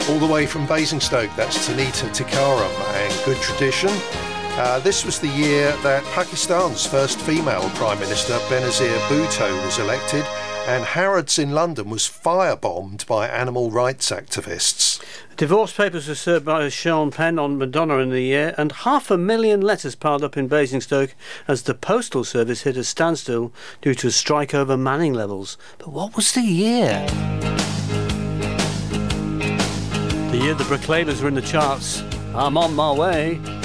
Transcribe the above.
All the way from Basingstoke, that's Tanita Tikaram and Good Tradition. This was the year that Pakistan's first female Prime Minister, Benazir Bhutto, was elected, and Harrods in London was firebombed by animal rights activists. Divorce papers were served by Sean Penn on Madonna in the year, and 500,000 letters piled up in Basingstoke as the postal service hit a standstill due to a strike over manning levels. But what was the year? The year the Proclaimers were in the charts. I'm on my way.